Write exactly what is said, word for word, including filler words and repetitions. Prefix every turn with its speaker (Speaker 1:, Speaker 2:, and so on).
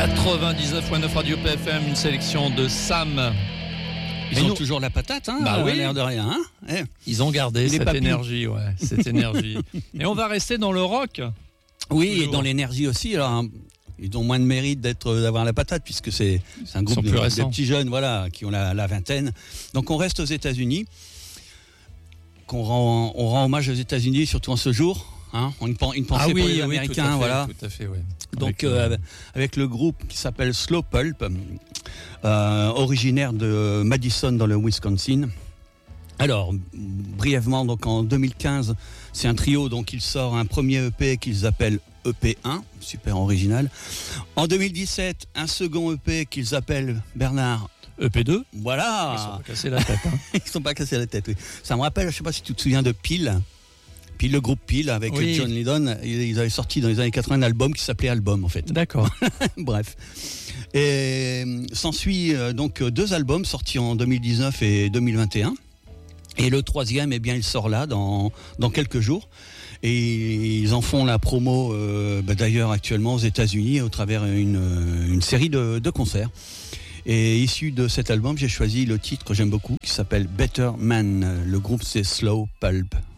Speaker 1: quatre-vingt-dix-neuf virgule neuf Radio P F M, une sélection de Sam.
Speaker 2: Ils ont nous, toujours la patate, hein,
Speaker 1: bah oui,
Speaker 2: l'air de rien. Hein eh.
Speaker 1: Ils ont gardé cette
Speaker 2: papilles.
Speaker 1: énergie, ouais, cette énergie. Et on va rester dans le rock.
Speaker 2: Oui,
Speaker 1: toujours.
Speaker 2: Et dans l'énergie aussi. Alors, ils ont moins de mérite d'être, d'avoir la patate puisque c'est, c'est un groupe de, de petits jeunes, voilà, qui ont la, la vingtaine. Donc on reste aux États-Unis. Qu'on rend, on rend hommage aux États-Unis, surtout en ce jour. Hein, une, une pensée
Speaker 1: ah oui,
Speaker 2: pour les
Speaker 1: oui,
Speaker 2: Américains,
Speaker 1: tout à fait,
Speaker 2: voilà.
Speaker 1: Tout à fait, ouais.
Speaker 2: Donc avec, euh, avec le groupe qui s'appelle Slow Pulp, euh, originaire de Madison dans le Wisconsin. Alors brièvement, donc en deux mille quinze, c'est un trio, donc il sort un premier E P qu'ils appellent E P un, super original. En deux mille dix-sept, un second E P qu'ils appellent Bernard.
Speaker 1: E P deux.
Speaker 2: Voilà.
Speaker 1: Ils sont pas cassés la tête. Hein.
Speaker 2: Ils sont pas cassés la tête. Oui. Ça me rappelle, je sais pas si tu te souviens de Peel. Puis le groupe Peel avec oui. John Lydon, ils avaient sorti dans les années quatre-vingts un album qui s'appelait Album en fait.
Speaker 1: D'accord.
Speaker 2: Bref. Et s'ensuit euh, donc deux albums sortis en deux mille dix-neuf et deux mille vingt et un. Et le troisième, eh bien, il sort là dans dans quelques jours. Et ils en font la promo euh, bah, d'ailleurs actuellement aux États-Unis au travers une une série de, de concerts. Et issu de cet album, j'ai choisi le titre que j'aime beaucoup qui s'appelle Better Man. Le groupe c'est Slow Pulp.